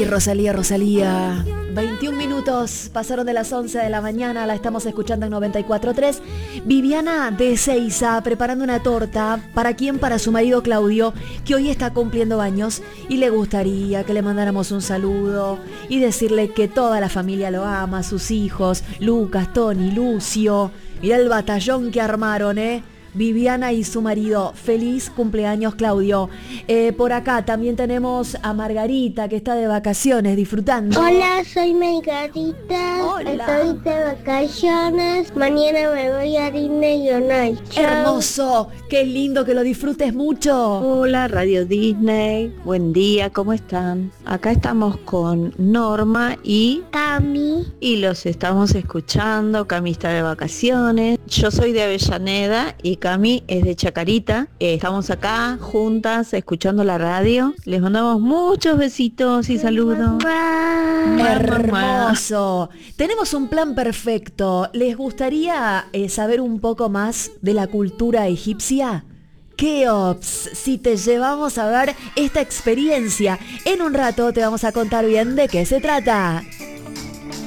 Rosalía. 21 minutos pasaron de las 11 de la mañana, la estamos escuchando en 94.3. Viviana de Ezeiza preparando una torta. ¿Para quién? Para su marido Claudio, que hoy está cumpliendo años y le gustaría que le mandáramos un saludo y decirle que toda la familia lo ama, sus hijos, Lucas, Tony, Lucio. Mirá el batallón que armaron, Viviana y su marido. Feliz cumpleaños, Claudio. Por acá también tenemos a Margarita, que está de vacaciones disfrutando. Hola, soy Margarita. Hola. Estoy de vacaciones. Mañana me voy a Disney on Ice. Chao. Hermoso, qué lindo, que lo disfrutes mucho. Hola Radio Disney, buen día, ¿cómo están? Acá estamos con Norma y Cami. los estamos escuchando. Cami está de vacaciones, yo soy de Avellaneda y Cami es de Chacarita. Estamos acá juntas escuchando la radio. Les mandamos muchos besitos y saludos. Hermoso. Tenemos un plan perfecto. ¿Les gustaría saber un poco más de la cultura egipcia? Keops, si te llevamos a ver esta experiencia. En un rato te vamos a contar bien de qué se trata.